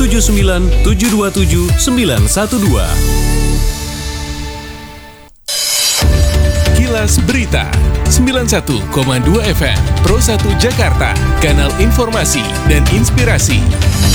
79 727 912. Kilas Berita 91,2 FM Pro 1 Jakarta, kanal informasi dan inspirasi.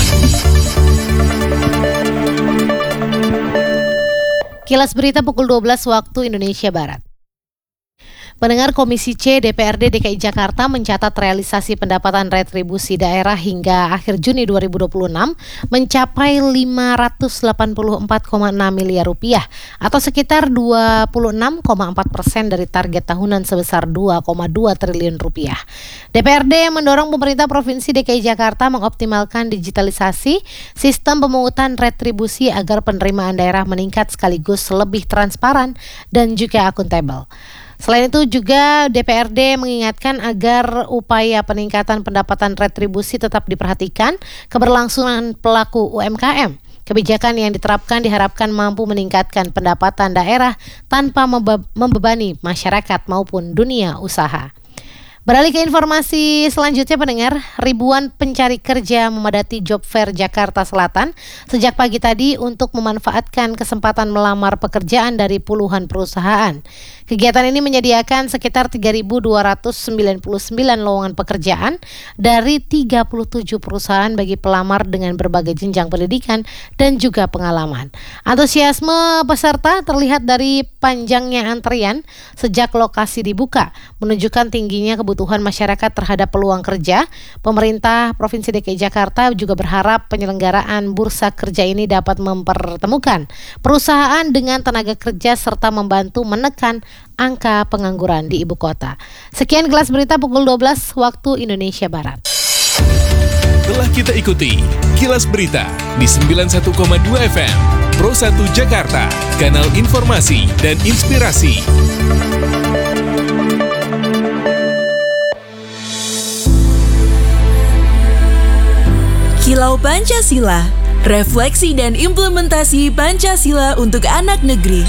Kilas Berita pukul 12 waktu Indonesia Barat. Pendengar, Komisi C DPRD DKI Jakarta mencatat realisasi pendapatan retribusi daerah hingga akhir Juni 2026 mencapai 584,6 miliar rupiah atau sekitar 26,4% dari target tahunan sebesar 2,2 triliun rupiah. DPRD mendorong pemerintah Provinsi DKI Jakarta mengoptimalkan digitalisasi sistem pemungutan retribusi agar penerimaan daerah meningkat sekaligus lebih transparan dan juga akuntabel. Selain itu juga DPRD mengingatkan agar upaya peningkatan pendapatan retribusi tetap diperhatikan keberlangsungan pelaku UMKM. Kebijakan yang diterapkan diharapkan mampu meningkatkan pendapatan daerah tanpa membebani masyarakat maupun dunia usaha. Beralih ke informasi selanjutnya, pendengar, ribuan pencari kerja memadati Job Fair Jakarta Selatan sejak pagi tadi untuk memanfaatkan kesempatan melamar pekerjaan dari puluhan perusahaan. Kegiatan ini menyediakan sekitar 3.299 lowongan pekerjaan dari 37 perusahaan bagi pelamar dengan berbagai jenjang pendidikan dan juga pengalaman. Antusiasme peserta terlihat dari panjangnya antrian sejak lokasi dibuka, menunjukkan tingginya kebutuhan masyarakat terhadap peluang kerja. Pemerintah Provinsi DKI Jakarta juga berharap penyelenggaraan bursa kerja ini dapat mempertemukan perusahaan dengan tenaga kerja serta membantu menekan angka pengangguran di ibu kota. Sekian Kilas Berita pukul 12 waktu Indonesia Barat. Telah kita ikuti Kilas Berita di 91,2 FM Pro 1 Jakarta, kanal informasi dan inspirasi. Kilau Pancasila, refleksi dan implementasi Pancasila untuk anak negeri.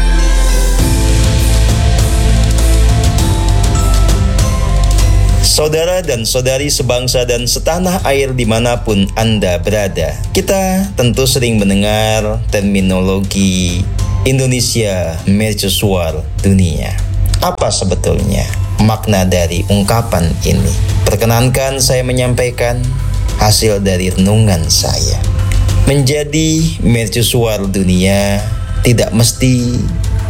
Saudara dan saudari sebangsa dan setanah air dimanapun Anda berada, kita tentu sering mendengar terminologi Indonesia Mercusuar Dunia. Apa sebetulnya makna dari ungkapan ini? Perkenankan saya menyampaikan hasil dari renungan saya. Menjadi mercusuar dunia tidak mesti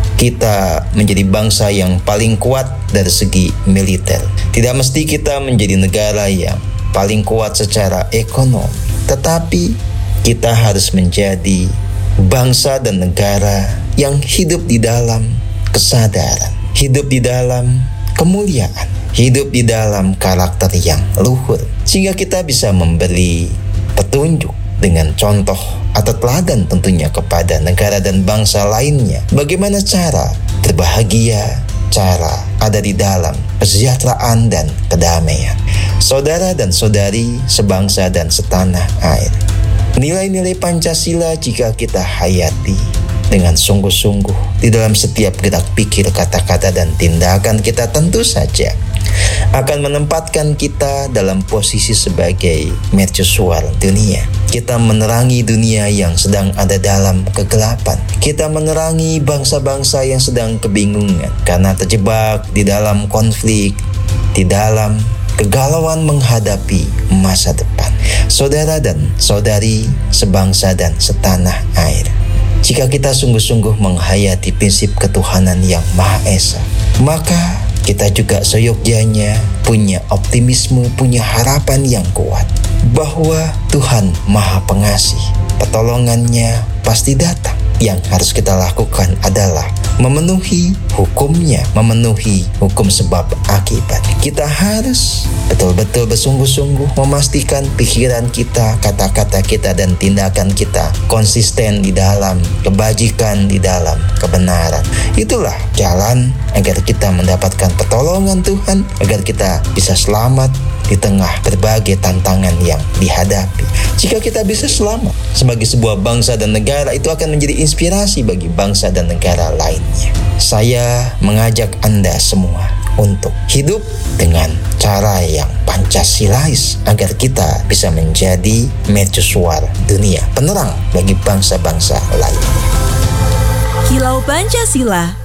kita menjadi bangsa yang paling kuat dari segi militer. Tidak mesti kita menjadi negara yang paling kuat secara ekonomi. Tetapi kita harus menjadi bangsa dan negara yang hidup di dalam kesadaran, hidup di dalam kemuliaan, hidup di dalam karakter yang luhur, sehingga kita bisa memberi petunjuk dengan contoh atau teladan tentunya kepada negara dan bangsa lainnya. Bagaimana cara berbahagia, cara ada di dalam kesejahteraan dan kedamaian. Saudara dan saudari sebangsa dan setanah air, nilai-nilai Pancasila jika kita hayati dengan sungguh-sungguh di dalam setiap gerak pikir, kata-kata, dan tindakan kita, tentu saja akan menempatkan kita dalam posisi sebagai mercusuar dunia. Kita menerangi dunia yang sedang ada dalam kegelapan. Kita menerangi bangsa-bangsa yang sedang kebingungan karena terjebak di dalam konflik, di dalam kegalauan menghadapi masa depan. Saudara dan saudari sebangsa dan setanah air, jika kita sungguh-sungguh menghayati prinsip ketuhanan yang Maha Esa, maka kita juga seyogyanya punya optimisme, punya harapan yang kuat bahwa Tuhan Maha Pengasih, pertolongannya pasti datang. Yang harus kita lakukan adalah memenuhi hukumnya, memenuhi hukum sebab akibat. Kita harus betul-betul bersungguh-sungguh memastikan pikiran kita, kata-kata kita, dan tindakan kita konsisten di dalam kebajikan, di dalam kebenaran. Itulah jalan agar kita mendapatkan pertolongan Tuhan, agar kita bisa selamat di tengah berbagai tantangan yang dihadapi. Jika kita bisa selamat sebagai sebuah bangsa dan negara, itu akan menjadi inspirasi bagi bangsa dan negara lainnya. Saya mengajak Anda semua untuk hidup dengan cara yang Pancasilais agar kita bisa menjadi mercusuar dunia, penerang bagi bangsa-bangsa lain. Kilau Pancasila,